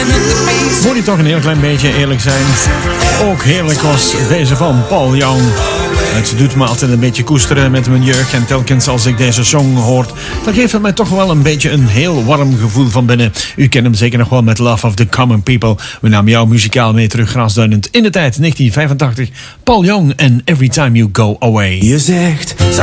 Moet je toch een heel klein beetje eerlijk zijn. Ook heerlijk was deze van Paul Young. Het doet me altijd een beetje koesteren met mijn jeugd. En telkens als ik deze song hoor, dan geeft het mij toch wel een beetje een heel warm gevoel van binnen. U kent hem zeker nog wel met Love of the Common People. We namen jou muzikaal mee terug grasduinend in de tijd 1985. Paul Young en Every Time You Go Away. Je zegt,